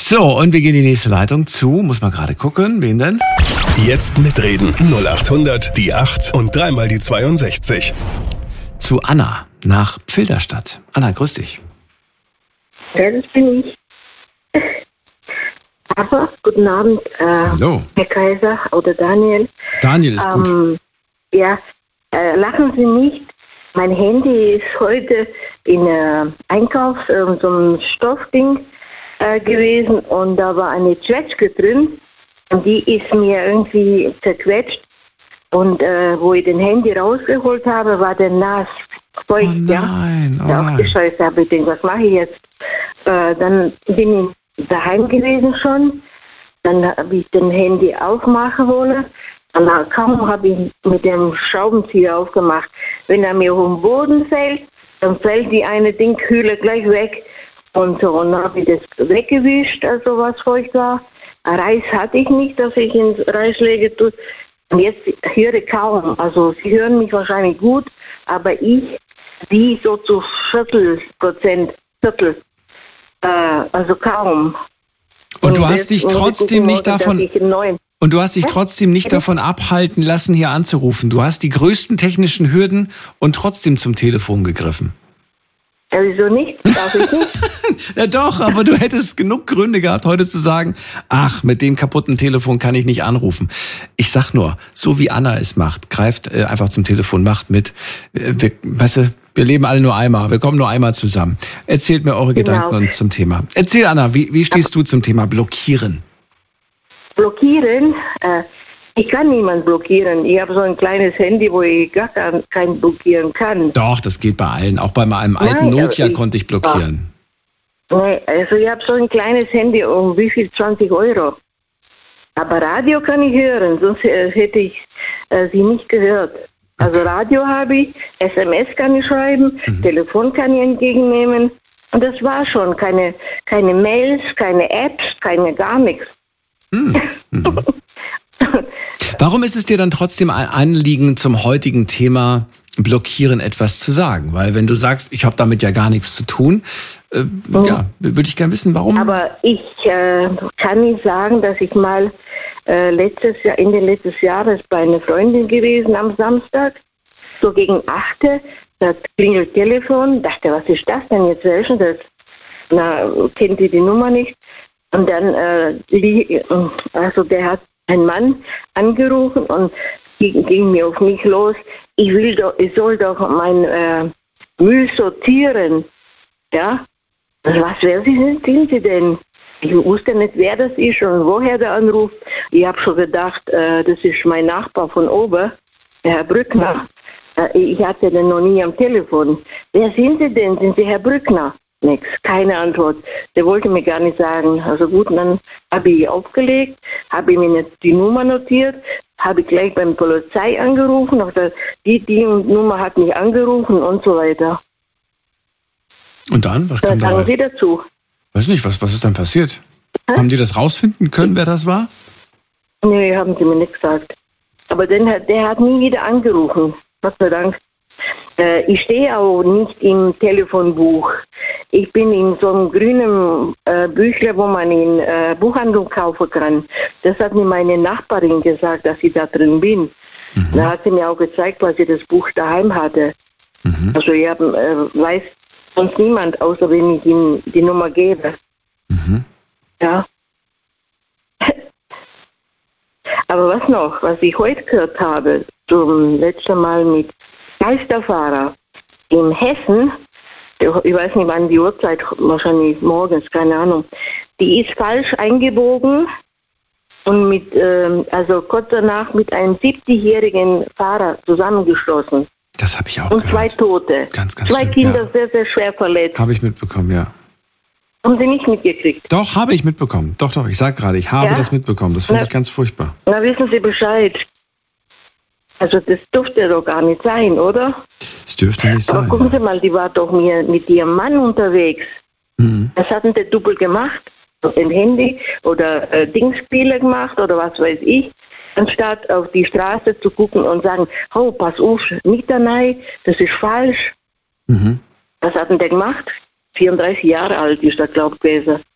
So, und wir gehen in die nächste Leitung zu. Muss man gerade gucken. Wen denn? Jetzt mitreden. 0800 die 8 und dreimal die 62. Zu Anna nach Pfilderstadt. Anna, grüß dich. Ja, das bin ich. Aber, guten Abend, Hallo. Herr Kaiser oder Daniel. Daniel ist gut. Ja, lachen Sie nicht. Mein Handy ist heute in Einkauf, so ein Stoffding gewesen und da war eine Zwetschge drin und die ist mir irgendwie zerquetscht und wo ich den Handy rausgeholt habe, war der nass. Feucht, Oh nein, ja. Ach, die Scheiße, habe ich gedacht, was mache ich jetzt? Dann bin ich daheim gewesen schon, dann habe ich den Handy aufmachen wollen. Und kaum habe ich mit dem Schraubenzieher aufgemacht. Wenn er mir auf den Boden fällt, dann fällt die eine Dinghülle gleich weg. Und so, und dann habe ich das weggewischt, also was feucht war. Reis hatte ich nicht, dass ich ins Reis lege tue. Und jetzt höre ich kaum. Also Sie hören mich wahrscheinlich gut, aber die so zu 40%, also kaum. Und du hast dich trotzdem nicht davon... Und du hast dich trotzdem nicht davon abhalten lassen, hier anzurufen. Du hast die größten technischen Hürden und trotzdem zum Telefon gegriffen. Ja, wieso nicht? Darf ich nicht? Ja doch, aber du hättest genug Gründe gehabt, heute zu sagen, ach, mit dem kaputten Telefon kann ich nicht anrufen. Ich sag nur, so wie Anna es macht, greift einfach zum Telefon, macht mit. Weißt du, wir leben alle nur einmal, wir kommen nur einmal zusammen. Erzählt mir eure Gedanken und zum Thema. Erzähl, Anna, wie stehst du zum Thema Blockieren? Blockieren? Ich kann niemanden blockieren. Ich habe so ein kleines Handy, wo ich gar keinen blockieren kann. Doch, das geht bei allen. Auch bei meinem alten Nokia konnte ich blockieren. Nein, also ich habe so ein kleines Handy um wie viel? 20 Euro. Aber Radio kann ich hören, sonst hätte ich sie nicht gehört. Also Radio habe ich, SMS kann ich schreiben, Telefon kann ich entgegennehmen. Und das war schon. Keine Mails, keine Apps, gar nichts. Warum ist es dir dann trotzdem ein Anliegen, zum heutigen Thema Blockieren etwas zu sagen? Weil wenn du sagst, ich habe damit ja gar nichts zu tun, ja, würde ich gerne wissen, warum. Aber ich kann nicht sagen, dass ich mal Ende letztes Jahres bei einer Freundin gewesen am Samstag, so gegen 8, da klingelt Telefon, dachte, was ist das denn jetzt, wer ist denn das? Na, kennt die Nummer nicht? Und dann, also der hat ein Mann angerufen und ging mir auf mich los. Ich soll doch mein Müll sortieren. Ja? Wer sind Sie denn? Ich wusste nicht, wer das ist und woher der anruft. Ich habe schon gedacht, das ist mein Nachbar von oben, der Herr Brückner. Ich hatte den noch nie am Telefon. Wer sind Sie denn? Sind Sie Herr Brückner? Nix, keine Antwort. Der wollte mir gar nicht sagen. Also gut, dann habe ich aufgelegt, habe ich mir die Nummer notiert, habe ich gleich beim Polizei angerufen, die Nummer hat mich angerufen und so weiter. Und dann? Was kam sagen Sie dazu? Weiß nicht, was ist dann passiert? Haben die das rausfinden können, wer das war? Nee, haben sie mir nicht gesagt. Aber der hat nie wieder angerufen. Gott sei Dank. Ich stehe auch nicht im Telefonbuch. Ich bin in so einem grünen Büchlein, wo man in Buchhandlung kaufen kann. Das hat mir meine Nachbarin gesagt, dass ich da drin bin. Da hat sie mir auch gezeigt, weil sie das Buch daheim hatte. Also ich weiß sonst niemand, außer wenn ich ihm die Nummer gebe. Ja. Aber was noch, was ich heute gehört habe, zum letzten Mal mit Geisterfahrer in Hessen, ich weiß nicht wann die Uhrzeit, wahrscheinlich morgens, keine Ahnung, die ist falsch eingebogen und also kurz danach mit einem 70-jährigen Fahrer zusammengestoßen. Das habe ich auch gehört. Und 2 Tote. Ganz 2 schlimm, Kinder sehr, sehr schwer verletzt. Habe ich mitbekommen, ja. Haben Sie nicht mitgekriegt? Doch, habe ich mitbekommen. Doch, ich sag gerade, ich habe das mitbekommen. Das finde ich ganz furchtbar. Na, wissen Sie Bescheid. Also das dürfte doch gar nicht sein, oder? Das dürfte nicht sein. Aber gucken Sie mal, die war doch mit ihrem Mann unterwegs. Was hat denn der Double gemacht? Ein Handy oder Dingspiele gemacht oder was weiß ich. Anstatt auf die Straße zu gucken und sagen, oh, pass auf, nicht da rein, das ist falsch. Was hat denn der gemacht? 34 Jahre alt ist er, glaube ich, gewesen.